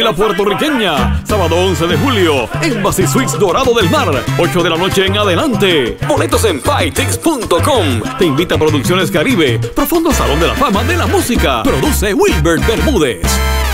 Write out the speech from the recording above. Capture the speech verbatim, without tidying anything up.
La puertorriqueña, sábado once de julio, Embassy Suites Dorado del Mar, ocho de la noche en adelante. Boletos en Pytix punto com. Te invita a Producciones Caribe, profundo Salón de la Fama de la Música. Produce Wilbert Bermúdez.